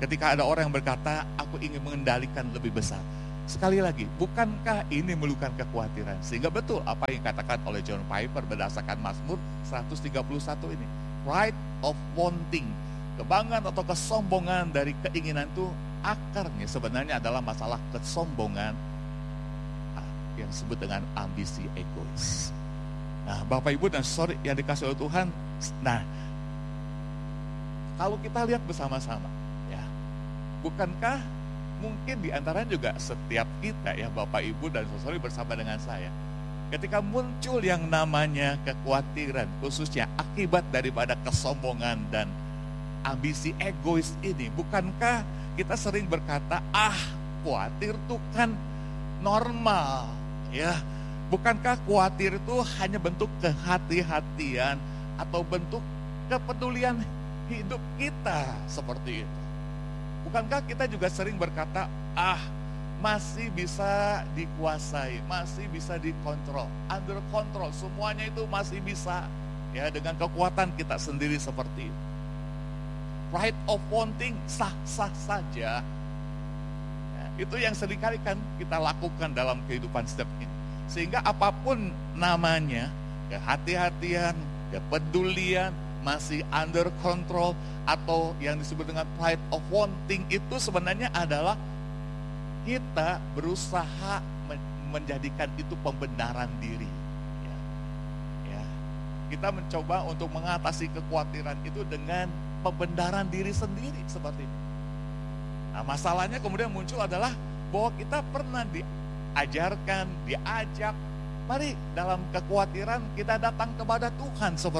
Ketika ada orang yang berkata, aku ingin mengendalikan lebih besar. Sekali lagi, bukankah ini melukan kekhawatiran? Sehingga betul apa yang dikatakan oleh John Piper berdasarkan Mazmur 131 ini. Pride of wanting, kebanggaan atau kesombongan dari keinginan itu akarnya sebenarnya adalah masalah kesombongan yang disebut dengan ambisi egois. Nah, Bapak Ibu dan saudara yang dikasih oleh Tuhan, nah kalau kita lihat bersama-sama, ya, bukankah mungkin di antara juga setiap kita ya Bapak Ibu dan saudari bersama dengan saya, ketika muncul yang namanya kekhawatiran, khususnya akibat daripada kesombongan dan ambisi egois ini, bukankah kita sering berkata, khawatir itu kan normal, ya. Bukankah khawatir itu hanya bentuk kehati-hatian atau bentuk kepedulian hidup kita seperti itu? Bukankah kita juga sering berkata, masih bisa dikuasai, masih bisa dikontrol, under control, semuanya itu masih bisa, ya, dengan kekuatan kita sendiri seperti itu. Pride of wanting sah-sah saja. Ya, itu yang seringkali kan kita lakukan dalam kehidupan setiap ini. Sehingga apapun namanya, kehati-hatian, kepedulian, masih under control, atau yang disebut dengan pride of wanting, itu sebenarnya adalah kita berusaha menjadikan itu pembenaran diri. Ya. Kita mencoba untuk mengatasi kekhawatiran itu dengan pembenaran diri sendiri seperti itu. Nah, masalahnya kemudian muncul adalah bahwa kita pernah diajarkan, diajak, mari dalam kekhawatiran kita datang kepada Tuhan seperti